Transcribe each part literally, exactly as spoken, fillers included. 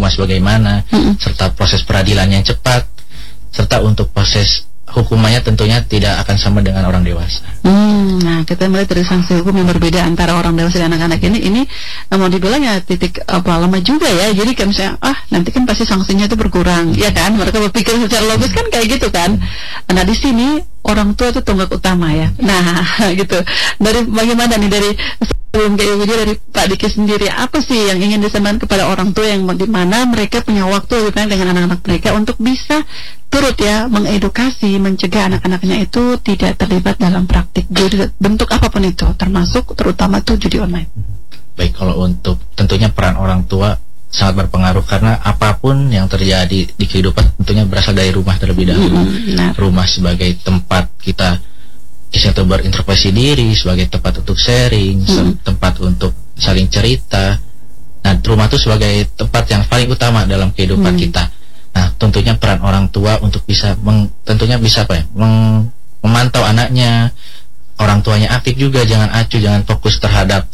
hukuman sebagaimana, hmm. serta proses peradilan yang cepat, serta untuk proses hukumannya tentunya tidak akan sama dengan orang dewasa. Hmm, nah kita melihat dari sanksi hukum yang berbeda antara orang dewasa dan anak-anak ini, ini mau dibilang ya titik apa lama juga ya. Jadi kan misalnya ah nanti kan pasti sanksinya itu berkurang, ya kan? Mereka berpikir secara logis kan kayak gitu kan. Nah di sini orang tua itu tonggak utama ya. Nah gitu. Dari bagaimana nih dari sebelum ke Ibu dari Pak Diki sendiri, apa sih yang ingin disampaikan kepada orang tua yang di mana mereka punya waktu lebih banyak dengan anak-anak mereka untuk bisa turut ya mengedukasi, mencegah anak-anaknya itu tidak terlibat dalam praktik judi bentuk apapun itu, termasuk terutama tuh judi online. Baik, kalau untuk tentunya peran orang tua sangat berpengaruh karena apapun yang terjadi di kehidupan tentunya berasal dari rumah terlebih dahulu. Mm-hmm. Nah. Rumah sebagai tempat kita kita berintrospeksi diri, sebagai tempat untuk sharing, mm-hmm. tempat untuk saling cerita. Nah, rumah itu sebagai tempat yang paling utama dalam kehidupan mm-hmm. kita. Nah, tentunya peran orang tua untuk bisa meng, tentunya bisa apa ya, meng, memantau anaknya, orang tuanya aktif juga, jangan acuh, jangan fokus terhadap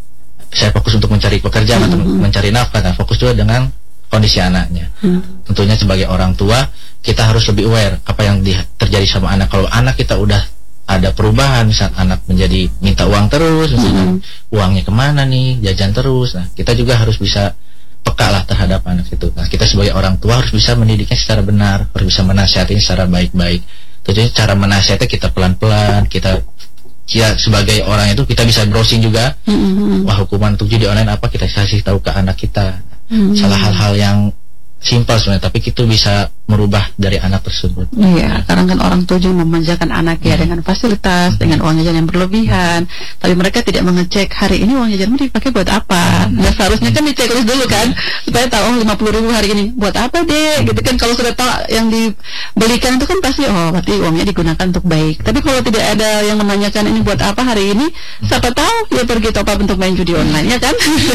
saya fokus untuk mencari pekerjaan mm-hmm. atau mencari nafkah, nah, fokus juga dengan kondisi anaknya. Mm-hmm. Tentunya sebagai orang tua kita harus lebih aware apa yang di, terjadi sama anak. Kalau anak kita udah ada perubahan, misal anak menjadi minta uang terus, misalkan mm-hmm. uangnya kemana nih, jajan terus, nah kita juga harus bisa peka lah terhadap anak itu. Nah, kita sebagai orang tua harus bisa mendidiknya secara benar, harus bisa menasihatinya secara baik-baik. Tentunya cara menasihatinya kita pelan-pelan, kita ya sebagai orang itu kita bisa browsing juga. Mm-hmm. Wah, hukuman untuk judi online apa, kita kasih tahu ke anak kita. Mm-hmm. Salah hal-hal yang simpel sebenarnya, tapi itu bisa merubah dari anak tersebut. Iya, karena kan orang tua juga memanjakan anak ya hmm. dengan fasilitas, hmm. dengan uang jajan yang berlebihan. Tapi mereka tidak mengecek hari ini uang jajanmu dipakai buat apa. Hmm. Nah, seharusnya kan dicek dulu kan, supaya tahu oh lima puluh ribu hari ini buat apa deh. Gitu kan, kalau sudah tahu yang dibelikan itu kan pasti oh berarti uangnya digunakan untuk baik. Tapi kalau tidak ada yang menanyakan ini buat apa hari ini, siapa tahu dia pergi top up untuk main judi online, ya kan?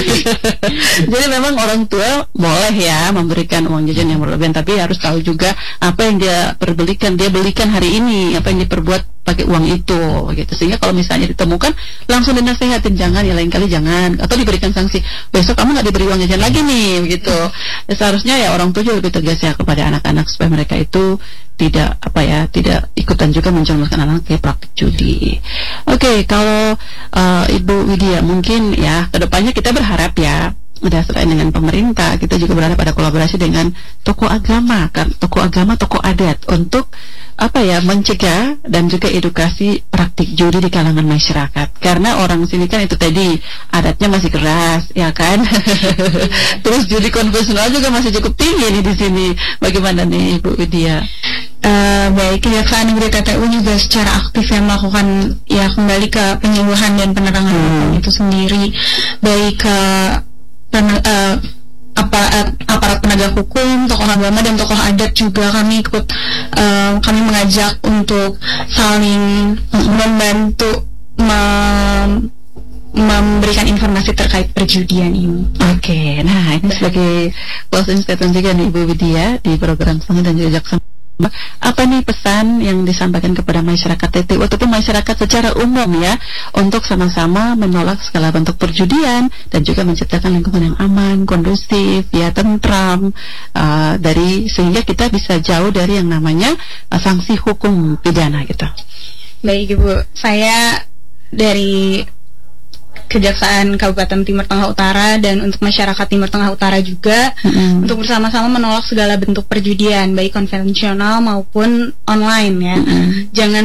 Jadi memang orang tua boleh ya memberikan uang jajan yang berlebihan, tapi harus tahu juga apa yang dia perbelikan, dia belikan hari ini, apa yang diperbuat pakai uang itu, gitu. Sehingga kalau misalnya ditemukan langsung dinasihatin, jangan ya, lain kali jangan, atau diberikan sanksi, besok kamu nggak diberi uang jajan lagi nih, gitu. Ya, seharusnya ya orang tua juga lebih tegas ya kepada anak-anak supaya mereka itu tidak apa ya, tidak ikutan juga menjerumuskan anak ke praktik judi. Oke, okay, kalau uh, Ibu Widya mungkin ya kedepannya kita berharap ya, udah selain dengan pemerintah, kita juga berharap ada kolaborasi dengan tokoh agama, kan, tokoh agama, tokoh adat untuk apa ya, mencegah dan juga edukasi praktik judi di kalangan masyarakat. Karena orang sini kan itu tadi adatnya masih keras, ya kan. Terus judi konvensional juga masih cukup tinggi nih di sini. Bagaimana nih Ibu Widya? Uh, baik, Kejaksaan Negeri T T U juga secara aktif yang melakukan ya kembali ke penyuluhan dan penerangan hmm. itu sendiri, baik ke pen, uh, aparat, aparat penegak hukum, tokoh agama dan tokoh adat juga kami ikut uh, kami mengajak untuk saling membantu mem memberikan informasi terkait perjudian ini. Oke, okay, nah ini sebagai closing statement juga nih Ibu Widya di program Sangi dan juga Jaksa. Apa nih pesan yang disampaikan kepada masyarakat T T U ataupun masyarakat secara umum ya, untuk sama-sama menolak segala bentuk perjudian dan juga menciptakan lingkungan yang aman, kondusif, ya tentram, uh, dari sehingga kita bisa jauh dari yang namanya uh, sanksi hukum pidana gitu. Baik Ibu, saya dari Kejaksaan Kabupaten Timur Tengah Utara dan untuk masyarakat Timur Tengah Utara juga mm-hmm. untuk bersama-sama menolak segala bentuk perjudian baik konvensional maupun online ya. Mm-hmm. Jangan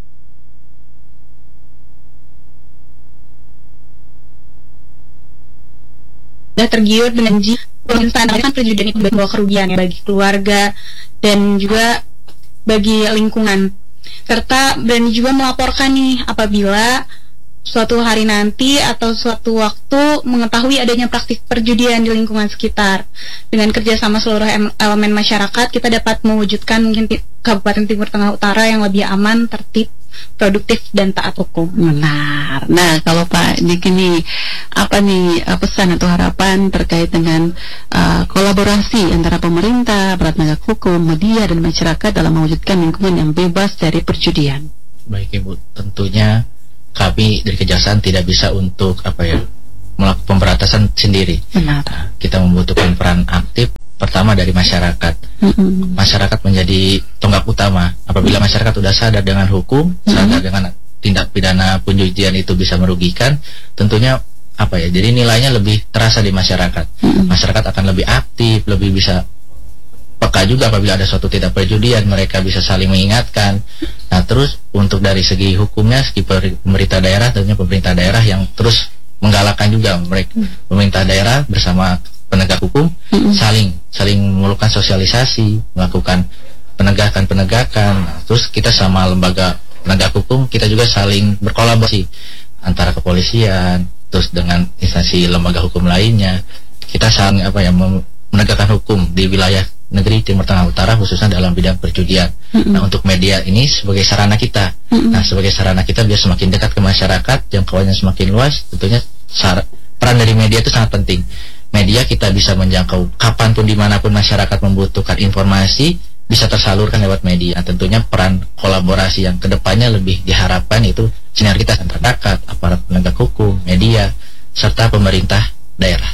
mudah tergiur dengan janji menstandarkan perjudian itu membawa kerugian ya bagi keluarga dan juga bagi lingkungan, serta berani juga melaporkan nih apabila suatu hari nanti atau suatu waktu mengetahui adanya praktik perjudian di lingkungan sekitar. Dengan kerjasama seluruh elemen masyarakat, kita dapat mewujudkan mungkin Kabupaten Timur Tengah Utara yang lebih aman, tertib, produktif, dan taat hukum. Benar. Nah, kalau Pak Diki nih, apa nih pesan atau harapan terkait dengan uh, kolaborasi antara pemerintah, aparat penegak hukum, media, dan masyarakat dalam mewujudkan lingkungan yang bebas dari perjudian? Baik Ibu, tentunya kami dari Kejaksaan tidak bisa untuk apa ya, melakukan pemberantasan sendiri. Benar. Nah, kita membutuhkan peran aktif utama dari masyarakat. Mm-hmm. Masyarakat menjadi tonggak utama. Apabila masyarakat sudah sadar dengan hukum, mm-hmm. sadar dengan tindak pidana penjudian itu bisa merugikan, tentunya apa ya? Jadi nilainya lebih terasa di masyarakat. Mm-hmm. Masyarakat akan lebih aktif, lebih bisa peka juga apabila ada suatu tindak perjudian, mereka bisa saling mengingatkan. Nah, terus untuk dari segi hukumnya, segi pemerintah daerah, tentunya pemerintah daerah yang terus menggalakkan juga mereka, mm-hmm. pemerintah daerah bersama penegak hukum mm-hmm. saling saling melakukan sosialisasi, melakukan penegakan-penegakan. Nah, terus kita sama lembaga penegak hukum kita juga saling berkolaborasi antara kepolisian, terus dengan instansi lembaga hukum lainnya. Kita saling apa ya menegakkan hukum di wilayah negeri Timur Tengah Utara, khususnya dalam bidang perjudian. Mm-hmm. Nah, untuk media ini sebagai sarana kita. Mm-hmm. Nah, sebagai sarana kita biar semakin dekat ke masyarakat, jangkauannya semakin luas. Tentunya sar- peran dari media itu sangat penting. Media kita bisa menjangkau kapanpun, dimanapun masyarakat membutuhkan informasi, bisa tersalurkan lewat media. Nah, tentunya peran kolaborasi yang kedepannya lebih diharapkan itu sinergitas antara masyarakat, aparat penegak hukum, media, serta pemerintah daerah.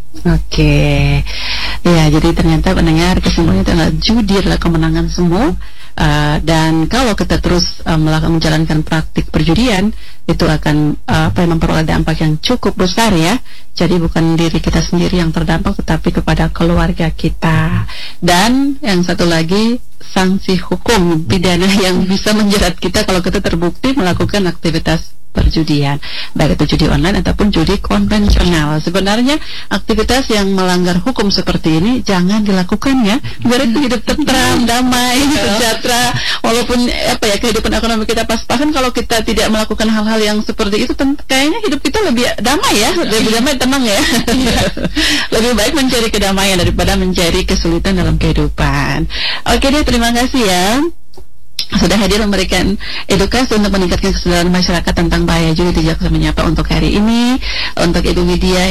Oke, ya jadi ternyata pendengar kesimpulannya adalah judi adalah kemenangan semua. Uh, dan kalau kita terus uh, melakukan menjalankan praktik perjudian, itu akan uh, apa, memperoleh dampak yang cukup besar ya. Jadi bukan diri kita sendiri yang terdampak, tetapi kepada keluarga kita. Dan yang satu lagi, sanksi hukum pidana yang bisa menjerat kita kalau kita terbukti melakukan aktivitas perjudian, baik itu judi online ataupun judi konvensional. Sebenarnya aktivitas yang melanggar hukum seperti ini jangan dilakukan ya, biar itu hidup tentram, damai, sejahtera. Walaupun apa ya kehidupan ekonomi kita pas-pasan, kalau kita tidak melakukan hal-hal yang seperti itu, ten- kayaknya hidup kita lebih damai ya, lebih damai, tenang ya. Lebih baik mencari kedamaian daripada mencari kesulitan dalam kehidupan. Oke deh, terima kasih ya sudah hadir memberikan edukasi untuk meningkatkan kesadaran masyarakat tentang bahaya judi di Jaksa Menyapa untuk hari ini. Untuk Ibu Widya